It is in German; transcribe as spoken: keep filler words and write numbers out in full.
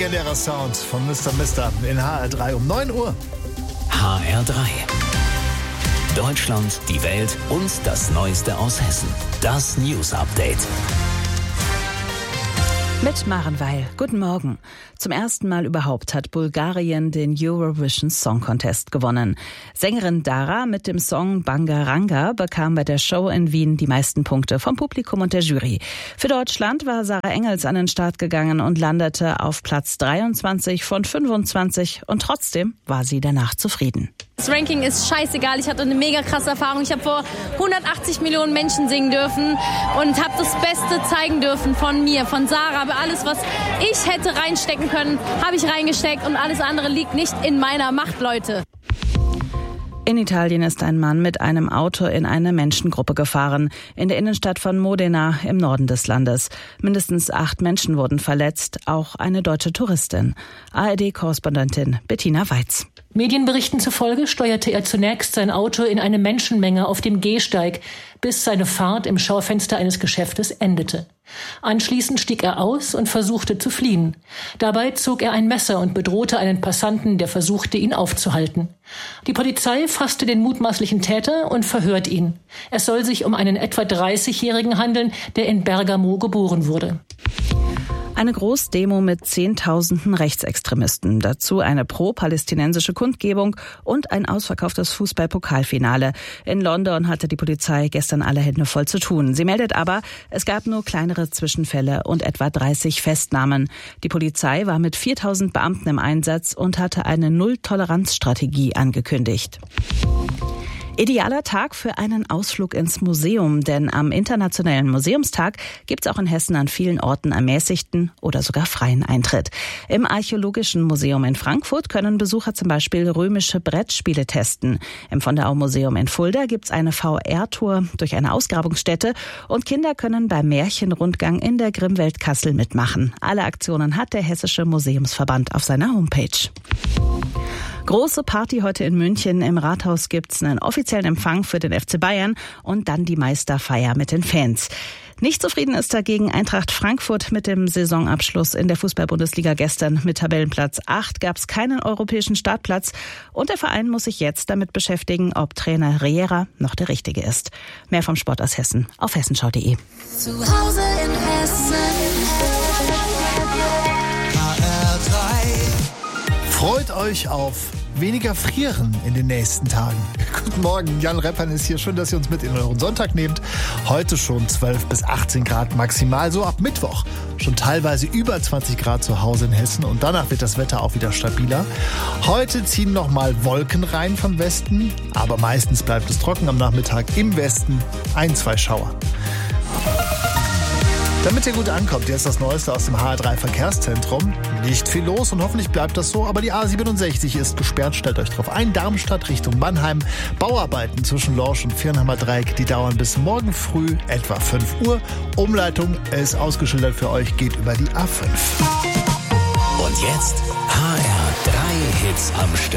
legendärer Sound von Mister Mister in H R drei um neun Uhr. H R drei. Deutschland, die Welt und das Neueste aus Hessen. Das News Update. Mit Maren Weil. Guten Morgen. Zum ersten Mal überhaupt hat Bulgarien den Eurovision Song Contest gewonnen. Sängerin Dara mit dem Song Bangaranga bekam bei der Show in Wien die meisten Punkte vom Publikum und der Jury. Für Deutschland war Sarah Engels an den Start gegangen und landete auf Platz dreiundzwanzig von fünfundzwanzig und trotzdem war sie danach zufrieden. Das Ranking ist scheißegal. Ich hatte eine mega krasse Erfahrung. Ich habe vor hundertachtzig Millionen Menschen singen dürfen und habe das Beste zeigen dürfen von mir, von Sarah. Aber alles, was ich hätte reinstecken können, habe ich reingesteckt und alles andere liegt nicht in meiner Macht, Leute. In Italien ist ein Mann mit einem Auto in eine Menschengruppe gefahren, in der Innenstadt von Modena im Norden des Landes. Mindestens acht Menschen wurden verletzt, auch eine deutsche Touristin. A R D-Korrespondentin Bettina Weiz. Medienberichten zufolge steuerte er zunächst sein Auto in eine Menschenmenge auf dem Gehsteig, bis seine Fahrt im Schaufenster eines Geschäftes endete. Anschließend stieg er aus und versuchte zu fliehen. Dabei zog er ein Messer und bedrohte einen Passanten, der versuchte, ihn aufzuhalten. Die Polizei fasste den mutmaßlichen Täter und verhört ihn. Es soll sich um einen etwa dreißigjährigen handeln, der in Bergamo geboren wurde. Eine Großdemo mit Zehntausenden Rechtsextremisten. Dazu eine pro-palästinensische Kundgebung und ein ausverkauftes Fußball-Pokalfinale. In London hatte die Polizei gestern alle Hände voll zu tun. Sie meldet aber, es gab nur kleinere Zwischenfälle und etwa dreißig Festnahmen. Die Polizei war mit viertausend Beamten im Einsatz und hatte eine Null-Toleranz-Strategie angekündigt. Idealer Tag für einen Ausflug ins Museum, denn am Internationalen Museumstag gibt es auch in Hessen an vielen Orten ermäßigten oder sogar freien Eintritt. Im Archäologischen Museum in Frankfurt können Besucher zum Beispiel römische Brettspiele testen. Im Von der Au Museum in Fulda gibt es eine V R-Tour durch eine Ausgrabungsstätte und Kinder können beim Märchenrundgang in der Grimmwelt Kassel mitmachen. Alle Aktionen hat der Hessische Museumsverband auf seiner Homepage. Große Party heute in München. Im Rathaus gibt's einen offiziellen Empfang für den F C Bayern und dann die Meisterfeier mit den Fans. Nicht zufrieden ist dagegen Eintracht Frankfurt mit dem Saisonabschluss in der Fußball-Bundesliga gestern. Mit Tabellenplatz acht gab's keinen europäischen Startplatz und der Verein muss sich jetzt damit beschäftigen, ob Trainer Riera noch der Richtige ist. Mehr vom Sport aus Hessen auf hessenschau punkt de. Zu Hause in Hessen. H R drei. Freut euch auf weniger Frieren in den nächsten Tagen. Guten Morgen, Jan Reppern ist hier. Schön, dass ihr uns mit in euren Sonntag nehmt. Heute schon zwölf bis achtzehn Grad maximal, so ab Mittwoch schon teilweise über zwanzig Grad zu Hause in Hessen und danach wird das Wetter auch wieder stabiler. Heute ziehen nochmal Wolken rein vom Westen, aber meistens bleibt es trocken am Nachmittag. Im Westen ein, zwei Schauer. Damit ihr gut ankommt, jetzt das Neueste aus dem H R drei Verkehrszentrum. Nicht viel los und hoffentlich bleibt das so, aber die A siebenundsechzig ist gesperrt, stellt euch drauf ein. Darmstadt Richtung Mannheim. Bauarbeiten zwischen Lorsch und Viernheimer Dreieck, die dauern bis morgen früh etwa fünf Uhr. Umleitung ist ausgeschildert für euch, geht über die A fünf. Und jetzt H R drei Hits am Stück.